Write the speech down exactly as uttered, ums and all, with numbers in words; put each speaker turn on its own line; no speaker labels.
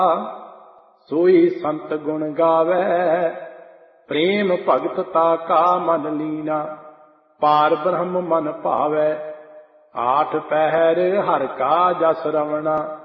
सोई संत गुण गावै, प्रेम भगत ताका मन लीना। पार ब्रह्म मन भावै, आठ पहर हर का जस रवना।